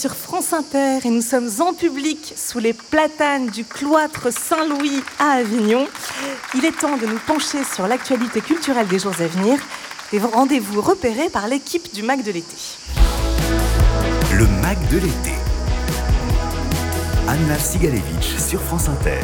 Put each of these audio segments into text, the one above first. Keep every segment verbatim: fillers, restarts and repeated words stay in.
sur France Inter et nous sommes en public sous les platanes du cloître Saint-Louis à Avignon. Il est temps de nous pencher sur l'actualité culturelle des jours à venir. Des rendez-vous repérés par l'équipe du Mac de l'été. Le Mac de l'été. Anna Sigalevitch sur France Inter.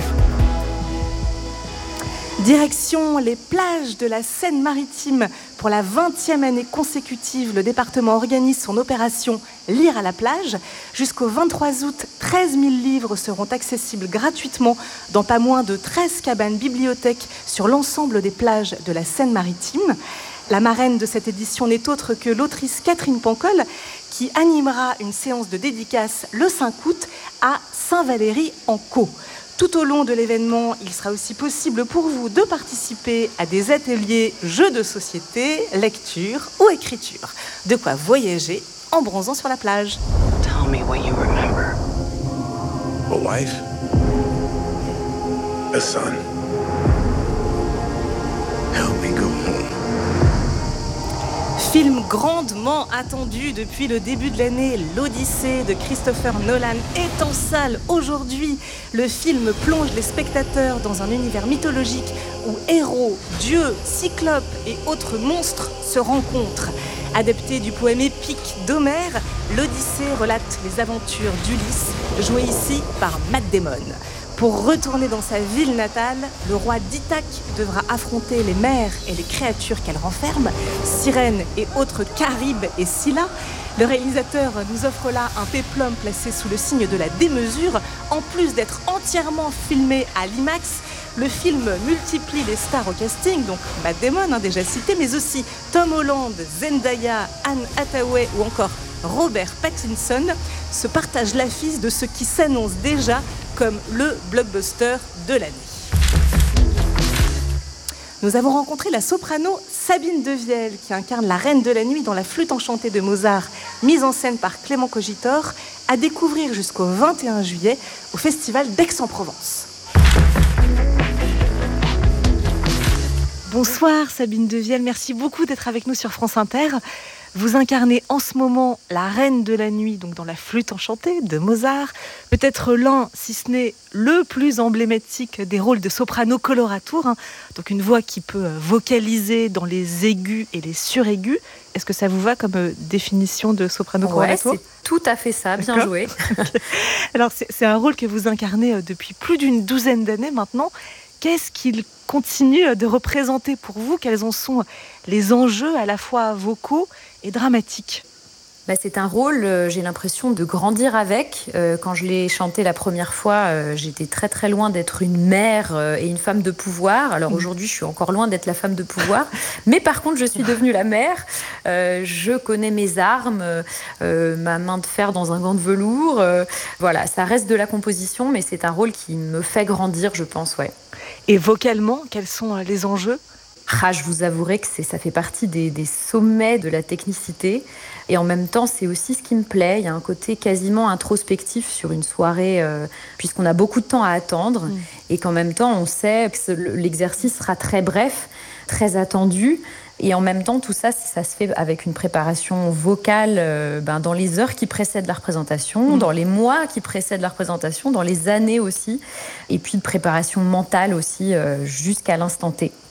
Direction les plages de la Seine-Maritime. Pour la vingtième année consécutive, le département organise son opération Lire à la plage. Jusqu'au vingt-trois août, treize mille livres seront accessibles gratuitement dans pas moins de treize cabanes bibliothèques sur l'ensemble des plages de la Seine-Maritime. La marraine de cette édition n'est autre que l'autrice Catherine Pancol, qui animera une séance de dédicace le cinq août à Saint-Valery-en-Caux. Tout au long de l'événement, il sera aussi possible pour vous de participer à des ateliers jeux de société, lecture ou écriture. De quoi voyager en bronzant sur la plage. Tell me what you remember. A wife, a son. Help me go home. Film grandement attendu depuis le début de l'année, l'Odyssée de Christopher Nolan est en salle aujourd'hui. Le film plonge les spectateurs dans un univers mythologique où héros, dieux, cyclopes et autres monstres se rencontrent. Adapté du poème épique d'Homère, l'Odyssée relate les aventures d'Ulysse, joué ici par Matt Damon. Pour retourner dans sa ville natale, le roi d'Ithaque devra affronter les mers et les créatures qu'elle renferme, sirènes et autres Charybes et Scylla. Le réalisateur nous offre là un péplum placé sous le signe de la démesure. En plus d'être entièrement filmé à l'IMAX, le film multiplie les stars au casting, donc Matt Damon, hein, déjà cité, mais aussi Tom Holland, Zendaya, Anne Hathaway ou encore Robert Pattinson se partagent l'affiche de ce qui s'annonce déjà comme le blockbuster de l'année. Nous avons rencontré la soprano Sabine Devielle, qui incarne la Reine de la Nuit dans La Flûte enchantée de Mozart, mise en scène par Clément Cogitor, à découvrir jusqu'au vingt et un juillet au Festival d'Aix-en-Provence. Bonsoir Sabine Devielle, merci beaucoup d'être avec nous sur France Inter. Vous incarnez en ce moment la Reine de la Nuit, donc dans La Flûte enchantée de Mozart. Peut-être l'un, si ce n'est le plus emblématique des rôles de soprano coloratour, hein, donc une voix qui peut vocaliser dans les aigus et les suraigus. Est-ce que ça vous va comme euh, définition de soprano ouais, coloratour ? C'est tout à fait ça, bien D'accord. joué. Okay. Alors c'est, c'est un rôle que vous incarnez euh, depuis plus d'une douzaine d'années maintenant. Qu'est-ce qu'il continue de représenter pour vous ? Quels en sont les enjeux à la fois vocaux et dramatiques ? Bah, c'est un rôle, euh, j'ai l'impression de grandir avec. Euh, quand je l'ai chanté la première fois, euh, j'étais très très loin d'être une mère euh, et une femme de pouvoir. Alors aujourd'hui, je suis encore loin d'être la femme de pouvoir. Mais par contre, je suis devenue la mère. Euh, je connais mes armes, euh, ma main de fer dans un gant de velours. Euh, voilà, ça reste de la composition, mais c'est un rôle qui me fait grandir, je pense, ouais. Et vocalement, quels sont les enjeux ? Ah, je vous avouerai que c'est, ça fait partie des, des sommets de la technicité. Et en même temps, c'est aussi ce qui me plaît. Il y a un côté quasiment introspectif sur une soirée, euh, puisqu'on a beaucoup de temps à attendre. Mmh. Et qu'en même temps, on sait que l'exercice sera très bref, très attendu. Et en même temps, tout ça, ça se fait avec une préparation vocale euh, ben, dans les heures qui précèdent la représentation, mmh. dans les mois qui précèdent la représentation, dans les années aussi. Et puis de préparation mentale aussi euh, jusqu'à l'instant T.